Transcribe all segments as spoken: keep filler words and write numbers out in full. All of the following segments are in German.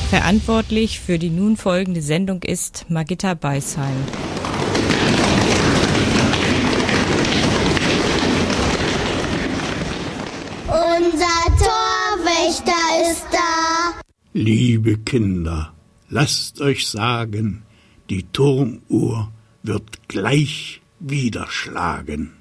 Verantwortlich für die nun folgende Sendung ist Margitta Beisheim. Unser Torwächter ist da. Liebe Kinder, lasst euch sagen, die Turmuhr wird gleich wieder schlagen.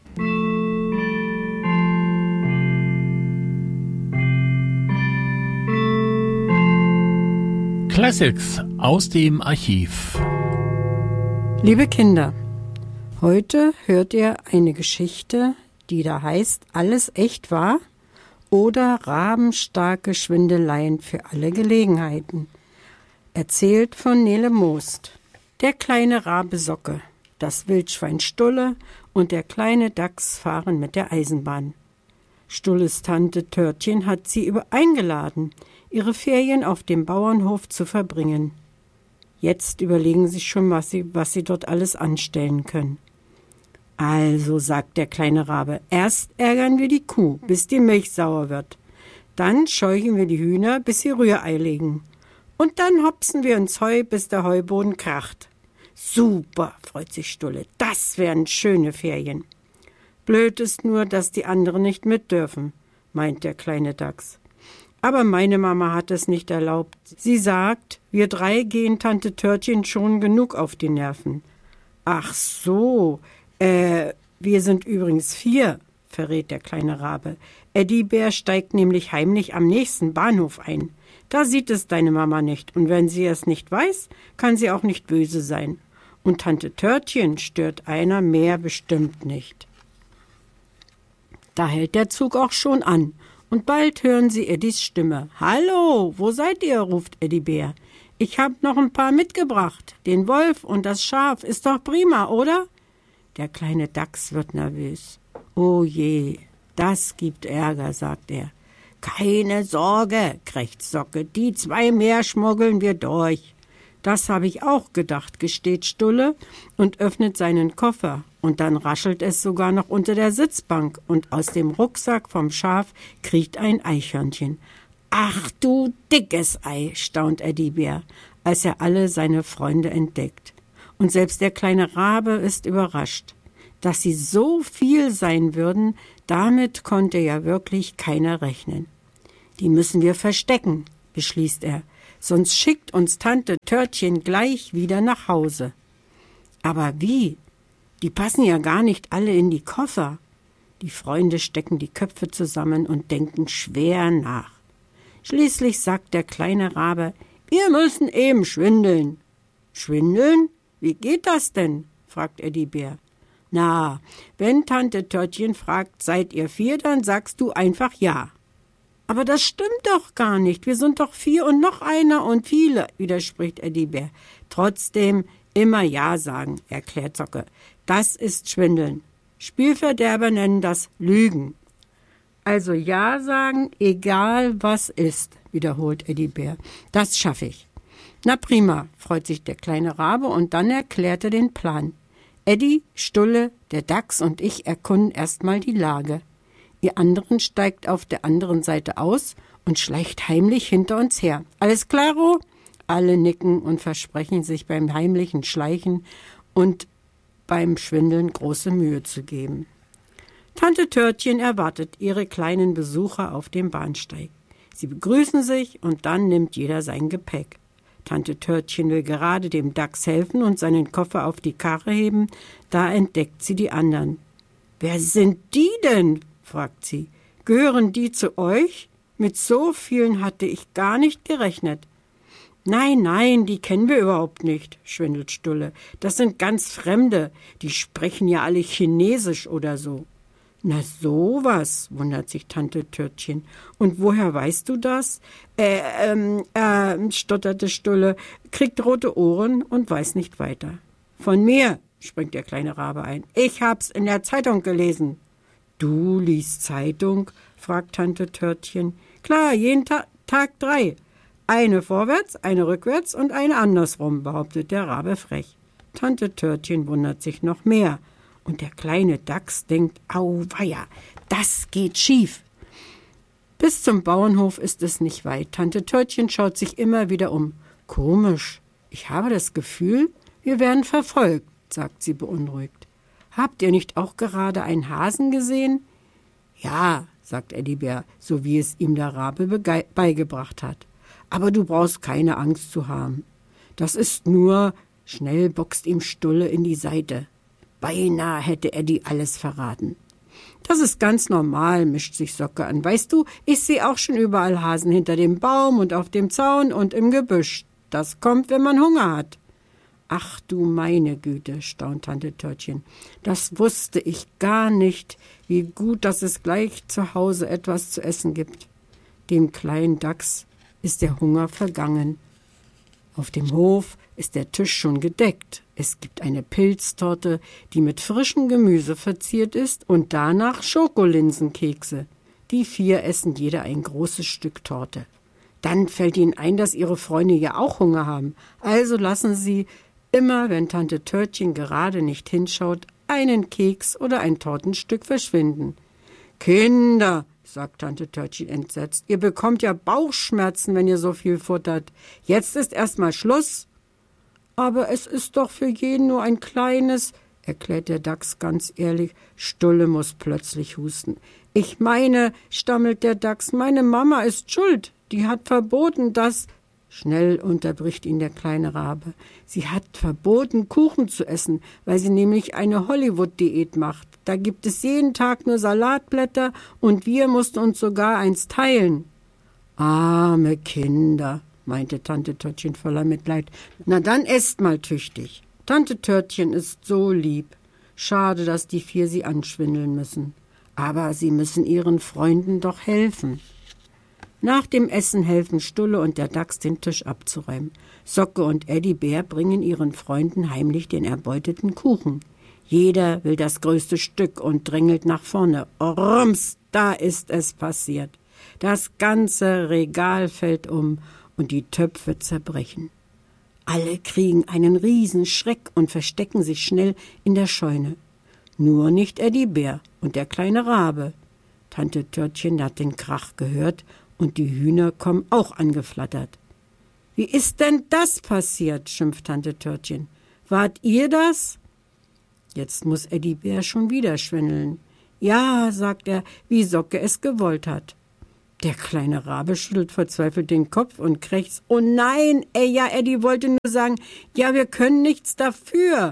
Classics aus dem Archiv. Liebe Kinder, heute hört ihr eine Geschichte, die da heißt Alles echt wahr oder Rabenstarke Schwindeleien für alle Gelegenheiten. Erzählt von Nele Moost. Der kleine Rabe Socke, das Wildschwein Stulle und der kleine Dachs fahren mit der Eisenbahn. Stulles Tante Törtchen hat sie über eingeladen, ihre Ferien auf dem Bauernhof zu verbringen. Jetzt überlegen sie schon, was sie, was sie dort alles anstellen können. Also, sagt der kleine Rabe, erst ärgern wir die Kuh, bis die Milch sauer wird. Dann scheuchen wir die Hühner, bis sie Rührei legen. Und dann hopsen wir ins Heu, bis der Heuboden kracht. Super, freut sich Stulle, das wären schöne Ferien. Blöd ist nur, dass die anderen nicht mit dürfen, meint der kleine Dachs. Aber meine Mama hat es nicht erlaubt. Sie sagt, wir drei gehen Tante Törtchen schon genug auf die Nerven. Ach so, äh, wir sind übrigens vier, verrät der kleine Rabe. Eddie-Bär steigt nämlich heimlich am nächsten Bahnhof ein. Da sieht es deine Mama nicht. Und wenn sie es nicht weiß, kann sie auch nicht böse sein. Und Tante Törtchen stört einer mehr bestimmt nicht. Da hält der Zug auch schon an. Und bald hören sie Eddies Stimme. »Hallo, wo seid ihr?« ruft Eddie-Bär. »Ich hab noch ein paar mitgebracht. Den Wolf und das Schaf. Ist doch prima, oder?« Der kleine Dachs wird nervös. »Oh je, das gibt Ärger«, sagt er. »Keine Sorge«, krächzt Socke, »die zwei mehr schmuggeln wir durch.« »Das habe ich auch gedacht«, gesteht Stulle und öffnet seinen Koffer. Und dann raschelt es sogar noch unter der Sitzbank und aus dem Rucksack vom Schaf kriecht ein Eichhörnchen. »Ach du dickes Ei«, staunt Eddie-Bär, als er alle seine Freunde entdeckt. Und selbst der kleine Rabe ist überrascht. Dass sie so viel sein würden, damit konnte ja wirklich keiner rechnen. »Die müssen wir verstecken«, beschließt er, »sonst schickt uns Tante Törtchen gleich wieder nach Hause.« »Aber wie? Die passen ja gar nicht alle in die Koffer.« Die Freunde stecken die Köpfe zusammen und denken schwer nach. Schließlich sagt der kleine Rabe, »Wir müssen eben schwindeln.« »Schwindeln? Wie geht das denn?« fragt Eddie-Bär. »Na, wenn Tante Törtchen fragt, seid ihr vier, dann sagst du einfach ja.« »Aber das stimmt doch gar nicht. Wir sind doch vier und noch einer und viele«, widerspricht Eddie-Bär. »Trotzdem immer ja sagen«, erklärt Socke. »Das ist Schwindeln. Spielverderber nennen das Lügen.« »Also ja sagen, egal was ist«, wiederholt Eddie-Bär. »Das schaffe ich.« »Na prima«, freut sich der kleine Rabe und dann erklärt er den Plan. Eddie, Stulle, der Dachs und ich erkunden erstmal die Lage. Ihr anderen steigt auf der anderen Seite aus und schleicht heimlich hinter uns her. »Alles klaro?« Alle nicken und versprechen sich beim heimlichen Schleichen und beim Schwindeln große Mühe zu geben. Tante Törtchen erwartet ihre kleinen Besucher auf dem Bahnsteig. Sie begrüßen sich und dann nimmt jeder sein Gepäck. Tante Törtchen will gerade dem Dachs helfen und seinen Koffer auf die Karre heben, da entdeckt sie die anderen. »Wer sind die denn?« fragt sie. »Gehören die zu euch? Mit so vielen hatte ich gar nicht gerechnet.« »Nein, nein, die kennen wir überhaupt nicht«, schwindelt Stulle. »Das sind ganz Fremde, die sprechen ja alle Chinesisch oder so.« »Na sowas«, wundert sich Tante Törtchen. »Und woher weißt du das?« Äh, ähm, äh, stotterte Stulle, kriegt rote Ohren und weiß nicht weiter. »Von mir«, springt der kleine Rabe ein. »Ich hab's in der Zeitung gelesen.« »Du liest Zeitung?«, fragt Tante Törtchen. »Klar, jeden Ta- Tag drei. Eine vorwärts, eine rückwärts und eine andersrum«, behauptet der Rabe frech. Tante Törtchen wundert sich noch mehr. Und der kleine Dachs denkt, auweia, das geht schief. Bis zum Bauernhof ist es nicht weit. Tante Törtchen schaut sich immer wieder um. Komisch, ich habe das Gefühl, wir werden verfolgt, sagt sie beunruhigt. Habt ihr nicht auch gerade einen Hasen gesehen? Ja, sagt Eddie-Bär, so wie es ihm der Rabe bege- beigebracht hat. Aber du brauchst keine Angst zu haben. Das ist nur, schnell boxt ihm Stulle in die Seite. Beinahe hätte Eddie alles verraten. Das ist ganz normal, mischt sich Socke an. Weißt du, ich sehe auch schon überall Hasen hinter dem Baum und auf dem Zaun und im Gebüsch. Das kommt, wenn man Hunger hat. Ach du meine Güte, staunt Tante Törtchen. Das wusste ich gar nicht, wie gut, dass es gleich zu Hause etwas zu essen gibt. Dem kleinen Dachs ist der Hunger vergangen. Auf dem Hof ist der Tisch schon gedeckt. Es gibt eine Pilztorte, die mit frischem Gemüse verziert ist, und danach Schokolinsenkekse. Die vier essen jeder ein großes Stück Torte. Dann fällt ihnen ein, dass ihre Freunde ja auch Hunger haben. Also lassen sie immer, wenn Tante Törtchen gerade nicht hinschaut, einen Keks oder ein Tortenstück verschwinden. »Kinder«, sagt Tante Törtchen entsetzt, »ihr bekommt ja Bauchschmerzen, wenn ihr so viel futtert. Jetzt ist erstmal Schluss.« »Aber es ist doch für jeden nur ein kleines«, erklärt der Dachs ganz ehrlich. Stulle muss plötzlich husten. »Ich meine«, stammelt der Dachs, »meine Mama ist schuld. Die hat verboten, dass...« Schnell unterbricht ihn der kleine Rabe. Sie hat verboten, Kuchen zu essen, weil sie nämlich eine Hollywood-Diät macht. Da gibt es jeden Tag nur Salatblätter und wir mussten uns sogar eins teilen. Arme Kinder, meinte Tante Törtchen voller Mitleid. Na dann esst mal tüchtig. Tante Törtchen ist so lieb. Schade, dass die vier sie anschwindeln müssen. Aber sie müssen ihren Freunden doch helfen. Nach dem Essen helfen Stulle und der Dachs, den Tisch abzuräumen. Socke und Eddie-Bär bringen ihren Freunden heimlich den erbeuteten Kuchen. Jeder will das größte Stück und drängelt nach vorne. Rums, da ist es passiert. Das ganze Regal fällt um und die Töpfe zerbrechen. Alle kriegen einen Riesenschreck und verstecken sich schnell in der Scheune. Nur nicht Eddie-Bär und der kleine Rabe. Tante Törtchen hat den Krach gehört und die Hühner kommen auch angeflattert. »Wie ist denn das passiert?« schimpft Tante Törtchen. »Wart ihr das?« Jetzt muss Eddie-Bär schon wieder schwindeln. »Ja«, sagt er, wie Socke es gewollt hat. Der kleine Rabe schüttelt verzweifelt den Kopf und krächzt. »Oh nein, ey, ja, Eddie wollte nur sagen, ja, wir können nichts dafür.«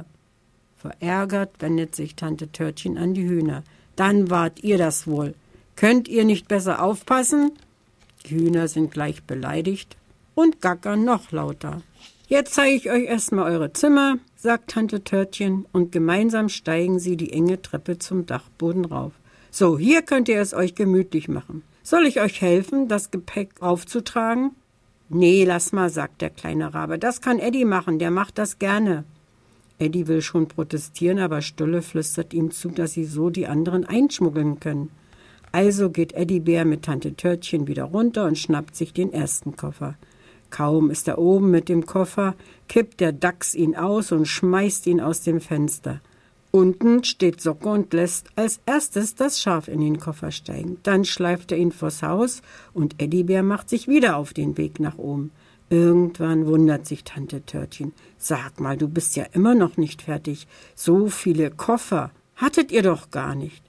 Verärgert wendet sich Tante Törtchen an die Hühner. »Dann wart ihr das wohl. Könnt ihr nicht besser aufpassen?« Die Hühner sind gleich beleidigt und gackern noch lauter. »Jetzt zeige ich euch erstmal eure Zimmer«, sagt Tante Törtchen, und gemeinsam steigen sie die enge Treppe zum Dachboden rauf. »So, hier könnt ihr es euch gemütlich machen. Soll ich euch helfen, das Gepäck aufzutragen?« »Nee, lass mal«, sagt der kleine Rabe. »Das kann Eddie machen, der macht das gerne.« Eddie will schon protestieren, aber Stulle flüstert ihm zu, dass sie so die anderen einschmuggeln können. Also geht Eddie-Bär mit Tante Törtchen wieder runter und schnappt sich den ersten Koffer. Kaum ist er oben mit dem Koffer, kippt der Dachs ihn aus und schmeißt ihn aus dem Fenster. Unten steht Socke und lässt als erstes das Schaf in den Koffer steigen. Dann schleift er ihn vors Haus und Eddie-Bär macht sich wieder auf den Weg nach oben. Irgendwann wundert sich Tante Törtchen. »Sag mal, du bist ja immer noch nicht fertig. So viele Koffer hattet ihr doch gar nicht.«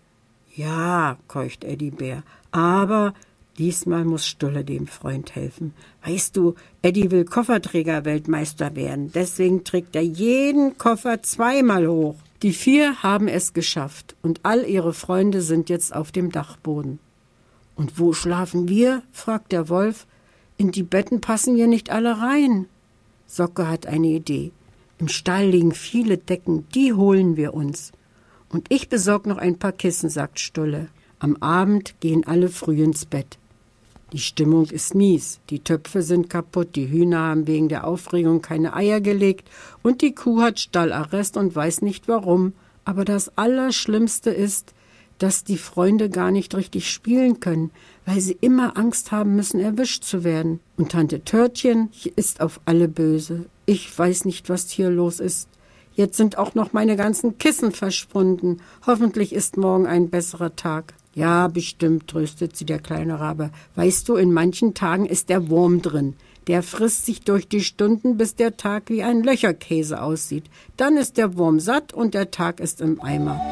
»Ja«, keucht Eddie-Bär, »aber diesmal muss Stulle dem Freund helfen. Weißt du, Eddie will Kofferträger-Weltmeister werden, deswegen trägt er jeden Koffer zweimal hoch.« Die vier haben es geschafft und all ihre Freunde sind jetzt auf dem Dachboden. »Und wo schlafen wir?« fragt der Wolf. »In die Betten passen ja nicht alle rein.« Socke hat eine Idee. »Im Stall liegen viele Decken, die holen wir uns.« »Und ich besorg noch ein paar Kissen«, sagt Stulle. Am Abend gehen alle früh ins Bett. Die Stimmung ist mies, die Töpfe sind kaputt, die Hühner haben wegen der Aufregung keine Eier gelegt und die Kuh hat Stallarrest und weiß nicht warum. Aber das Allerschlimmste ist, dass die Freunde gar nicht richtig spielen können, weil sie immer Angst haben müssen, erwischt zu werden. Und Tante Törtchen ist auf alle böse. Ich weiß nicht, was hier los ist. Jetzt sind auch noch meine ganzen Kissen verschwunden. Hoffentlich ist morgen ein besserer Tag. Ja, bestimmt, tröstet sie der kleine Rabe. Weißt du, in manchen Tagen ist der Wurm drin. Der frisst sich durch die Stunden, bis der Tag wie ein Löcherkäse aussieht. Dann ist der Wurm satt und der Tag ist im Eimer.